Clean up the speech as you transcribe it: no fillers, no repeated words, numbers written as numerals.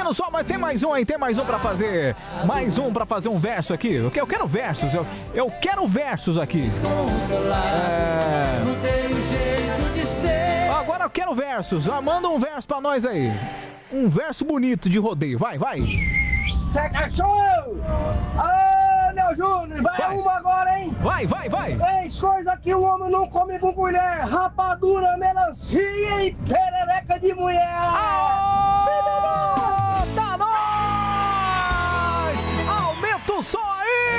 ouvindo só, mas tem mais um aí, tem mais um pra fazer. Mais um pra fazer um verso aqui. Eu quero versos, eu quero versos aqui. Agora eu quero versos. Manda um verso pra nós aí. Um verso bonito de rodeio. Vai. Seca show! Ô, Neo Júnior, vai uma agora, hein? Vai. 3 coisas que o homem não come com colher: rapadura, melancia e perereca de mulher.